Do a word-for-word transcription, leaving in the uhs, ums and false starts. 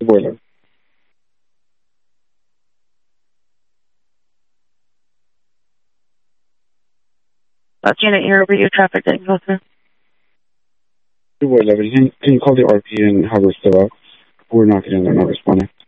The boiler. Uh, Janet here, radio traffic getting closer. The boiler. Can, can you call the R P and have her still up? We're not getting there, not responding.